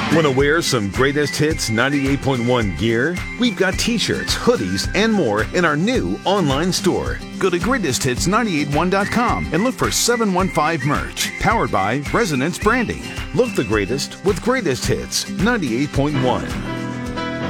Want to wear some Greatest Hits 98.1 gear? We've got t-shirts, hoodies, and more in our new online store. Go to greatesthits981.com and look for 715 merch, powered by Resonance Branding. Look the greatest with Greatest Hits 98.1.